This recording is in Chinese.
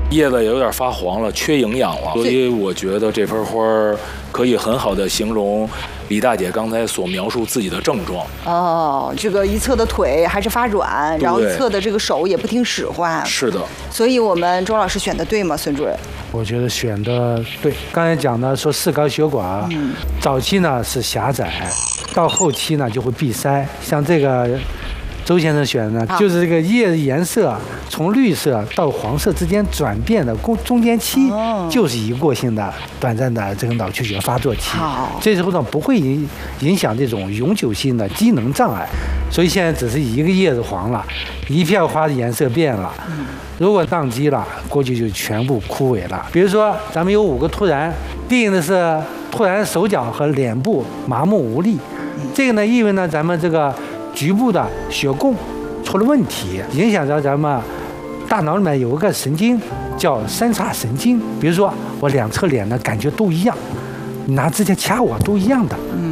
叶子也有点发黄了，缺营养了。所以我觉得这盆花可以很好的形容李大姐刚才所描述自己的症状。 哦，这个一侧的腿还是发软，然后一侧的这个手也不听使唤。 是的。 所以我们周老师选的对吗，孙主任？ 我觉得选的对。刚才讲的说四高血管，早期呢是狭窄，到后期呢就会闭塞。像这个周先生选的呢，就是这个叶子颜色从绿色到黄色之间转变的中间期，就是一过性的短暂的这个脑缺血发作期。这时候呢不会影响这种永久性的机能障碍，所以现在只是一个叶子黄了，一片花的颜色变了。如果宕机了，估计就全部枯萎了。比如说，咱们有5个突然，定义的是突然手脚和脸部麻木无力，这个呢，因为呢咱们这个局部的血供出了问题，影响到咱们大脑里面有一个神经叫三叉神经。比如说我2侧脸的感觉都一样，你拿指甲掐我都一样的。